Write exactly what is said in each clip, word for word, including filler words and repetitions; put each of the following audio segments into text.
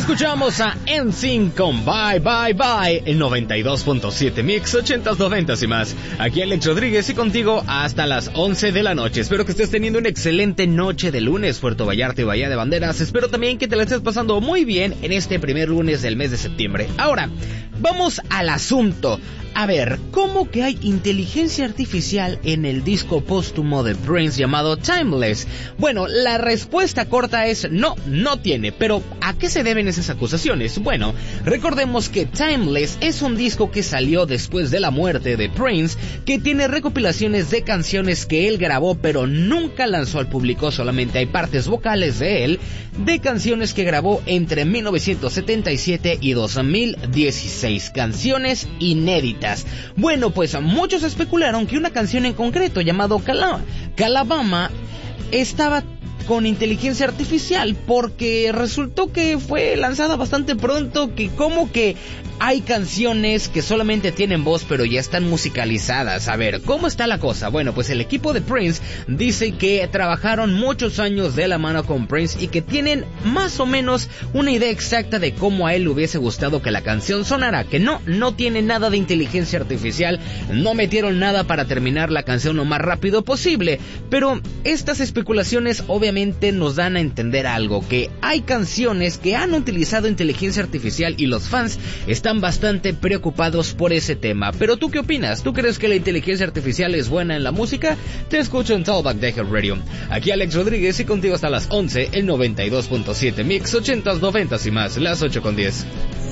Escuchamos a N Sync con Bye Bye Bye, el noventa y dos punto siete Mix, ochentas, noventas y más. Aquí Alex Rodríguez y contigo hasta las once de la noche. Espero que estés teniendo una excelente noche de lunes, Puerto Vallarta y Bahía de Banderas. Espero también que te la estés pasando muy bien en este primer lunes del mes de septiembre. Ahora, vamos al asunto. A ver, ¿cómo que hay inteligencia artificial en el disco póstumo de Prince llamado Timeless? Bueno, la respuesta corta es no, no tiene. Pero, ¿a qué se deben esas acusaciones? Bueno, recordemos que Timeless es un disco que salió después de la muerte de Prince, que tiene recopilaciones de canciones que él grabó pero nunca lanzó al público. Solamente hay partes vocales de él, de canciones que grabó entre mil novecientos setenta y siete y dos mil dieciséis, canciones inéditas. Bueno, pues muchos especularon que una canción en concreto llamado Cala- Calabama estaba con inteligencia artificial, porque resultó que fue lanzada bastante pronto, que como que hay canciones que solamente tienen voz pero ya están musicalizadas. A ver, ¿cómo está la cosa? Bueno, pues el equipo de Prince dice que trabajaron muchos años de la mano con Prince y que tienen más o menos una idea exacta de cómo a él le hubiese gustado que la canción sonara, que no, no tiene nada de inteligencia artificial, no metieron nada para terminar la canción lo más rápido posible, pero estas especulaciones obviamente nos dan a entender algo, que hay canciones que han utilizado inteligencia artificial y los fans están bastante preocupados por ese tema. Pero ¿tú qué opinas? ¿Tú crees que la inteligencia artificial es buena en la música? Te escucho en Talkback de Hell Radio. Aquí Alex Rodríguez y contigo hasta las once, el noventa y dos punto siete Mix, ochentas, noventas y más, las ocho con diez.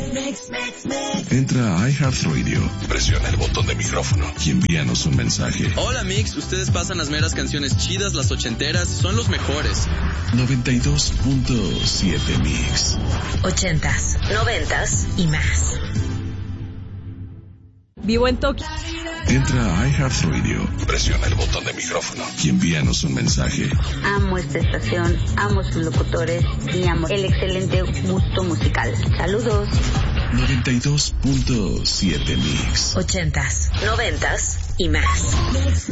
Entra a iHeartRadio, presiona el botón de micrófono y envíanos un mensaje. Hola Mix, ustedes pasan las meras canciones chidas, las ochenteras, son los mejores. noventa y dos punto siete Mix. Ochentas, noventas y más. Vivo en Tokio. Entra a iHeartRadio, presiona el botón de micrófono y envíanos un mensaje. Amo esta estación, amo sus locutores y amo el excelente gusto musical. Saludos. noventa y dos punto siete Mix. Ochentas, noventas y más.